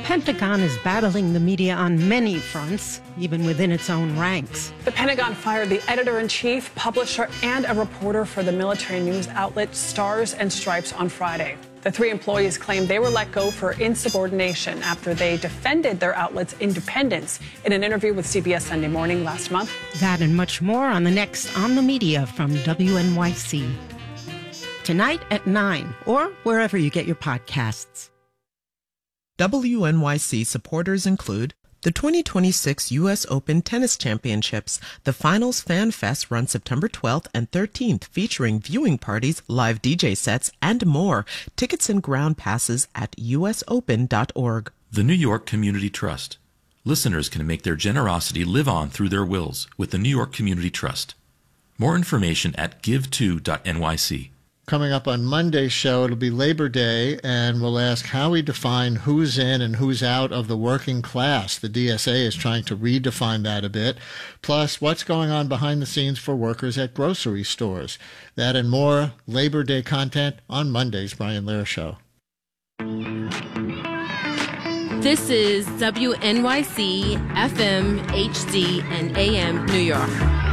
Pentagon is battling the media on many fronts, even within its own ranks. The Pentagon fired the editor-in-chief, publisher, and a reporter for the military news outlet Stars and Stripes on Friday. The three employees claimed they were let go for insubordination after they defended their outlet's independence in an interview with CBS Sunday Morning last month. That and much more on the next On the Media from WNYC. Tonight at 9, or wherever you get your podcasts. WNYC supporters include the 2026 U.S. Open Tennis Championships. The Finals Fan Fest runs September 12th and 13th, featuring viewing parties, live DJ sets, and more. Tickets and ground passes at usopen.org. The New York Community Trust. Listeners can make their generosity live on through their wills with the New York Community Trust. More information at give2.nyc. Coming up on Monday's show, it'll be Labor Day, and we'll ask how we define who's in and who's out of the working class. The DSA is trying to redefine that a bit. Plus, what's going on behind the scenes for workers at grocery stores. That and more Labor Day content on Monday's Brian Lehrer Show. This is WNYC, FM, HD, and AM New York.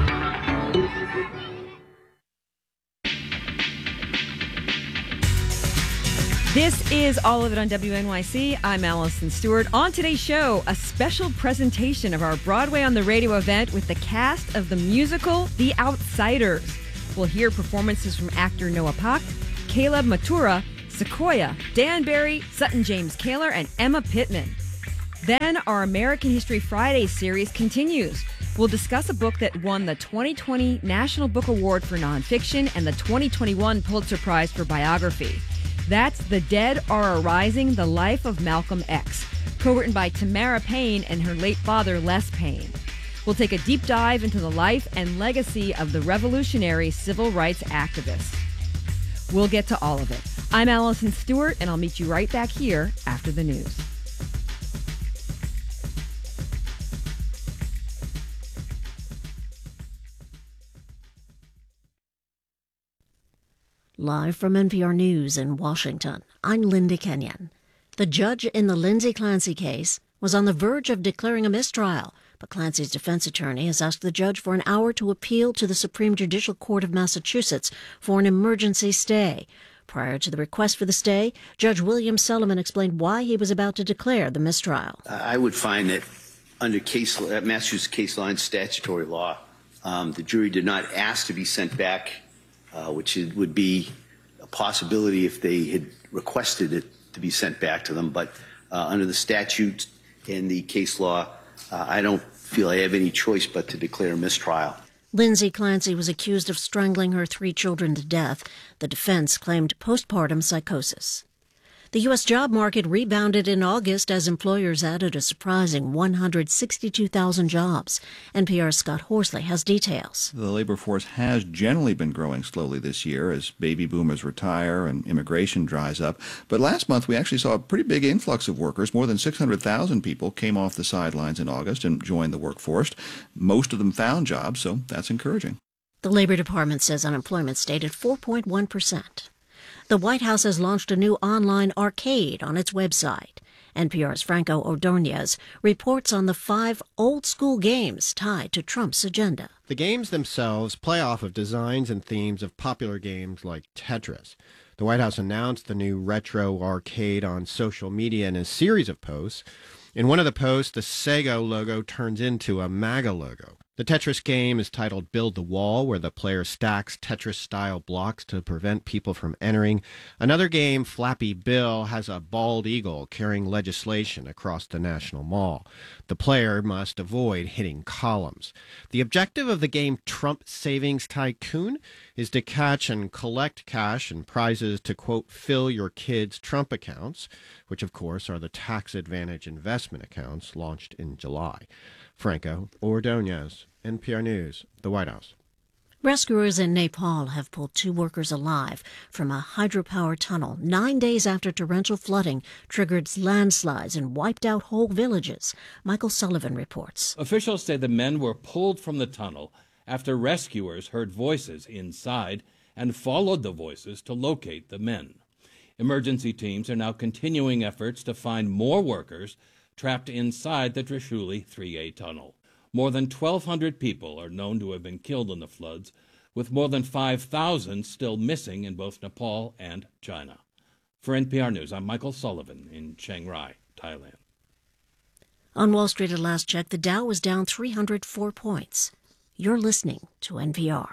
This is All of It on WNYC. I'm Allison Stewart. On today's show, a special presentation of our Broadway on the Radio event with the cast of the musical The Outsiders. We'll hear performances from actor Noah Pak, Caleb Matura, Sequoia, Dan Barry, Sutton James Kaler, and Emma Pittman. Then our American History Friday series continues. We'll discuss a book that won the 2020 National Book Award for Nonfiction and the 2021 Pulitzer Prize for Biography. That's The Dead Are Arising, The Life of Malcolm X, co-written by Tamara Payne and her late father, Les Payne. We'll take a deep dive into the life and legacy of the revolutionary civil rights activist. We'll get to all of it. I'm Allison Stewart, and I'll meet you right back here after the news. Live from NPR News in Washington, I'm Linda Kenyon. The judge in the Lindsay Clancy case was on the verge of declaring a mistrial, but Clancy's defense attorney has asked the judge for an hour to appeal to the Supreme Judicial Court of Massachusetts for an emergency stay. Prior to the request for the stay, Judge William Sullivan explained why he was about to declare the mistrial. I would find that under Massachusetts case law and statutory law, the jury did not ask to be sent back, which would be a possibility if they had requested it to be sent back to them. But under the statute and the case law, I don't feel I have any choice but to declare a mistrial. Lindsay Clancy was accused of strangling her 3 children to death. The defense claimed postpartum psychosis. The U.S. job market rebounded in August as employers added a surprising 162,000 jobs. NPR's Scott Horsley has details. The labor force has generally been growing slowly this year as baby boomers retire and immigration dries up. But last month, we actually saw a pretty big influx of workers. More than 600,000 people came off the sidelines in August and joined the workforce. Most of them found jobs, so that's encouraging. The Labor Department says unemployment stayed at 4.1%. The White House has launched a new online arcade on its website. NPR's Franco Ordonez reports on the 5 old-school games tied to Trump's agenda. The games themselves play off of designs and themes of popular games like Tetris. The White House announced the new retro arcade on social media in a series of posts. In one of the posts, the Sega logo turns into a MAGA logo. The Tetris game is titled Build the Wall, where the player stacks Tetris-style blocks to prevent people from entering. Another game, Flappy Bill, has a bald eagle carrying legislation across the National Mall. The player must avoid hitting columns. The objective of the game Trump Savings Tycoon is to catch and collect cash and prizes to, quote, fill your kids' Trump accounts, which, of course, are the tax advantage investment accounts launched in July. Franco Ordonez, NPR News, the White House. Rescuers in Nepal have pulled 2 workers alive from a hydropower tunnel 9 days after torrential flooding triggered landslides and wiped out whole villages. Michael Sullivan reports. Officials say the men were pulled from the tunnel after rescuers heard voices inside and followed the voices to locate the men. Emergency teams are now continuing efforts to find more workers trapped inside the Trishuli 3A tunnel. More than 1,200 people are known to have been killed in the floods, with more than 5,000 still missing in both Nepal and China. For NPR News, I'm Michael Sullivan in Chiang Rai, Thailand. On Wall Street at last check, the Dow was down 304 points. You're listening to NPR.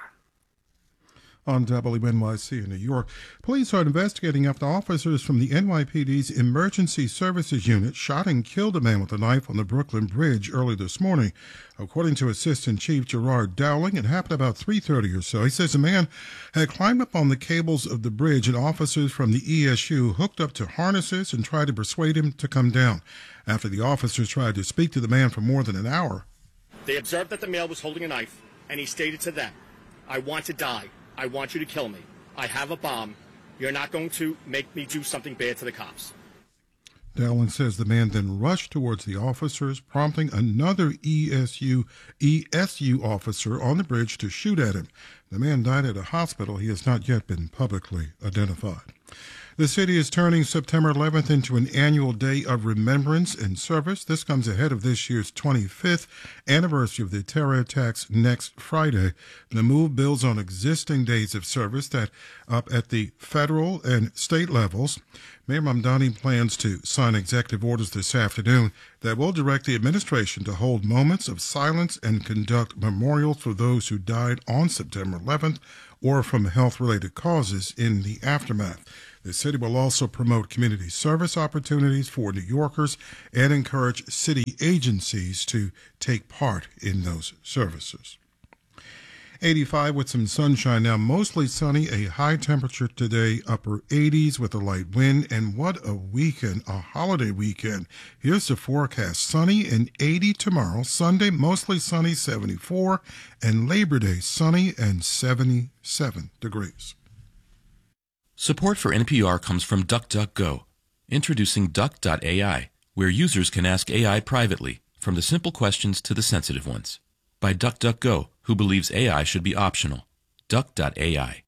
On WNYC in New York, police are investigating after officers from the NYPD's Emergency Services Unit shot and killed a man with a knife on the Brooklyn Bridge early this morning. According to Assistant Chief Gerard Dowling, it happened about 3:30 or so. He says the man had climbed up on the cables of the bridge, and officers from the ESU hooked up to harnesses and tried to persuade him to come down. After the officers tried to speak to the man for more than an hour, they observed that the male was holding a knife, and he stated to them, "I want to die. I want you to kill me. I have a bomb. You're not going to make me do something bad to the cops." Dowling says the man then rushed towards the officers, prompting another ESU officer on the bridge to shoot at him. The man died at a hospital. He has not yet been publicly identified. The city is turning September 11th into an annual day of remembrance and service. This comes ahead of this year's 25th anniversary of the terror attacks next Friday. The move builds on existing days of service that up at the federal and state levels. Mayor Mamdani plans to sign executive orders this afternoon that will direct the administration to hold moments of silence and conduct memorials for those who died on September 11th or from health-related causes in the aftermath. The city will also promote community service opportunities for New Yorkers and encourage city agencies to take part in those services. 85 with some sunshine now, mostly sunny, a high temperature today, upper 80s with a light wind, and what a weekend, a holiday weekend. Here's the forecast: sunny and 80 tomorrow, Sunday mostly sunny, 74, and Labor Day sunny and 77 degrees. Support for NPR comes from DuckDuckGo. Introducing Duck.ai, where users can ask AI privately, from the simple questions to the sensitive ones. By DuckDuckGo, who believes AI should be optional. Duck.ai.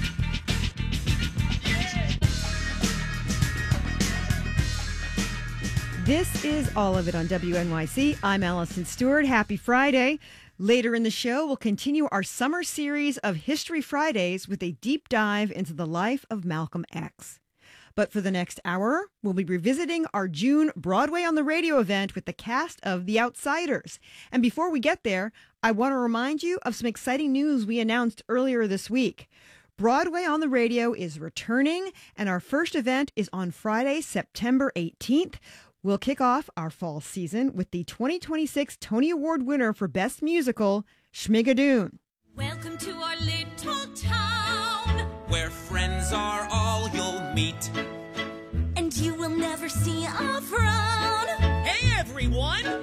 This is All of It on WNYC. I'm Allison Stewart. Happy Friday. Later in the show, we'll continue our summer series of History Fridays with a deep dive into the life of Malcolm X. But for the next hour, we'll be revisiting our June Broadway on the Radio event with the cast of The Outsiders. And before we get there, I want to remind you of some exciting news we announced earlier this week. Broadway on the Radio is returning, and our first event is on Friday, September 18th. We'll kick off our fall season with the 2026 Tony Award winner for Best Musical, Schmigadoon. Welcome to our little town, where friends are all you'll meet, and you will never see a frown. Hey everyone,